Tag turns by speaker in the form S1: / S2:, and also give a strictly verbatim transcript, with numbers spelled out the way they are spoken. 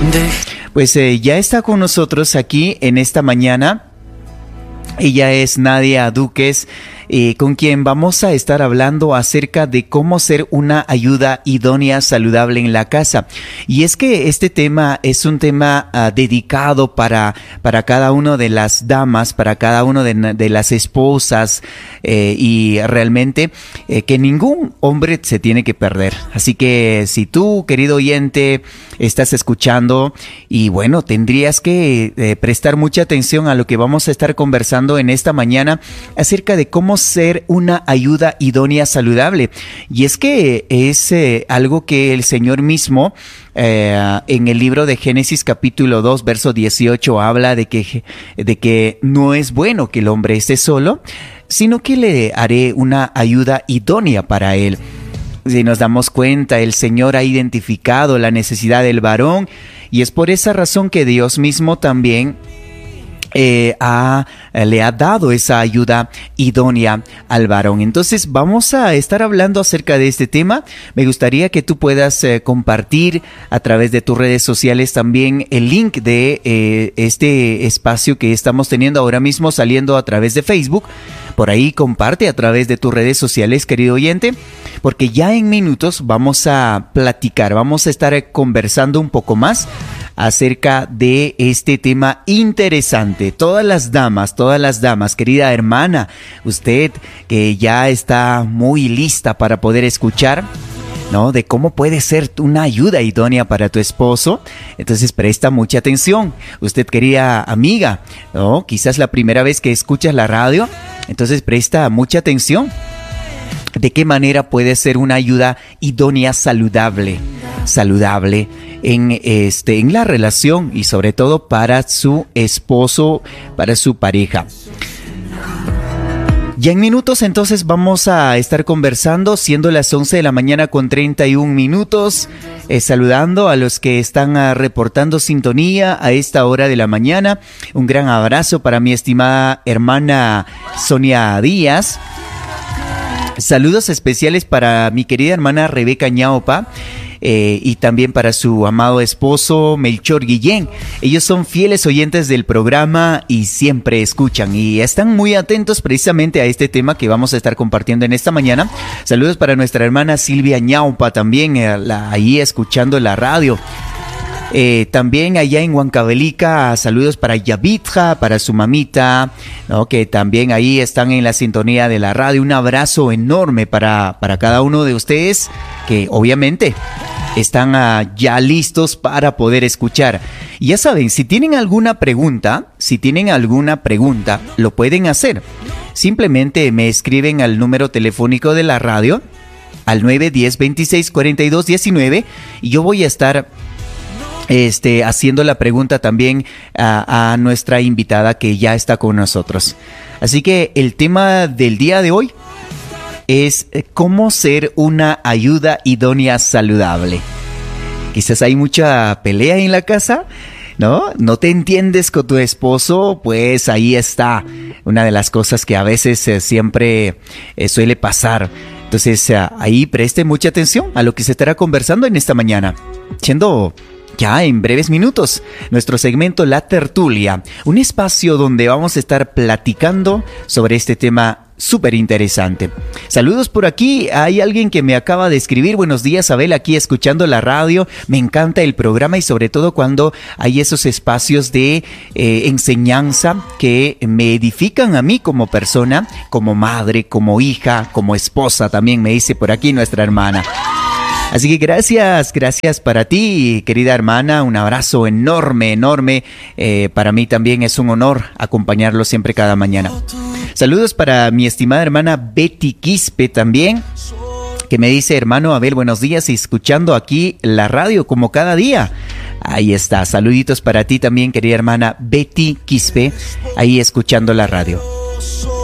S1: Pues eh, ya está con nosotros aquí en esta mañana. Ella es Nadia Duques, eh, con quien vamos a estar hablando acerca de cómo ser una ayuda idónea saludable en la casa. Y es que este tema es un tema uh, dedicado para, para cada una de las damas, para cada una de, de las esposas, eh, y realmente eh, que ningún hombre se tiene que perder. Así que si tú, querido oyente, estás escuchando y bueno, tendrías que eh, prestar mucha atención a lo que vamos a estar conversando en esta mañana acerca de cómo ser una ayuda idónea saludable. Y es que es eh, algo que el Señor mismo eh, en el libro de Génesis capítulo dos verso dieciocho habla de que, de que no es bueno que el hombre esté solo, sino que le haré una ayuda idónea para él. Si nos damos cuenta, el Señor ha identificado la necesidad del varón y es por esa razón que Dios mismo también Eh, ha, le ha dado esa ayuda idónea al varón. Entonces vamos a estar hablando acerca de este tema. Me gustaría que tú puedas eh, compartir a través de tus redes sociales también el link de eh, este espacio que estamos teniendo ahora mismo saliendo a través de Facebook. Por ahí comparte a través de tus redes sociales, querido oyente, porque ya en minutos vamos a platicar, vamos a estar conversando un poco más acerca de este tema interesante. Todas las damas, todas las damas, querida hermana, usted que ya está muy lista para poder escuchar, ¿no?, de cómo puede ser una ayuda idónea para tu esposo, entonces presta mucha atención. Usted, querida amiga, ¿no?, quizás la primera vez que escuchas la radio, entonces presta mucha atención. ¿De qué manera puede ser una ayuda idónea saludable? Saludable en, este, en la relación y sobre todo para su esposo, para su pareja. Ya en minutos entonces vamos a estar conversando, siendo las once de la mañana con treinta y un minutos, eh, saludando a los que están uh, reportando sintonía a esta hora de la mañana. Un gran abrazo para mi estimada hermana Sonia Díaz. Saludos especiales para mi querida hermana Rebeca Ñaupa. Eh, y también para su amado esposo Melchor Guillén. Ellos son fieles oyentes del programa y siempre escuchan y están muy atentos precisamente a este tema que vamos a estar compartiendo en esta mañana. Saludos para nuestra hermana Silvia Ñaupa también, eh, la, ahí escuchando la radio. Eh, también allá en Huancavelica, saludos para Yavitja, para su mamita, ¿no?, que también ahí están en la sintonía de la radio. Un abrazo enorme para, para cada uno de ustedes que obviamente están uh, ya listos para poder escuchar. Y ya saben, si tienen alguna pregunta, si tienen alguna pregunta, lo pueden hacer. Simplemente me escriben al número telefónico de la radio, al nueve uno cero, veintiséis cuarenta y dos diecinueve, y yo voy a estar Este, haciendo la pregunta también a, a nuestra invitada que ya está con nosotros. Así que el tema del día de hoy es cómo ser una ayuda idónea saludable. Quizás hay mucha pelea en la casa, ¿no? No te entiendes con tu esposo, pues ahí está una de las cosas que a veces eh, siempre eh, suele pasar. Entonces eh, ahí preste mucha atención a lo que se estará conversando en esta mañana. Siendo ya en breves minutos, nuestro segmento La Tertulia, un espacio donde vamos a estar platicando sobre este tema súper interesante. Saludos por aquí, hay alguien que me acaba de escribir: buenos días, Abel, aquí escuchando la radio, me encanta el programa y sobre todo cuando hay esos espacios de eh, enseñanza que me edifican a mí como persona, como madre, como hija, como esposa, también me dice por aquí nuestra hermana. Así que gracias, gracias para ti, querida hermana, un abrazo enorme, enorme. Eh, para mí también es un honor acompañarlo siempre cada mañana. Saludos para mi estimada hermana Betty Quispe también, que me dice: hermano Abel, buenos días, y escuchando aquí la radio como cada día. Ahí está, saluditos para ti también, querida hermana Betty Quispe, ahí escuchando la radio.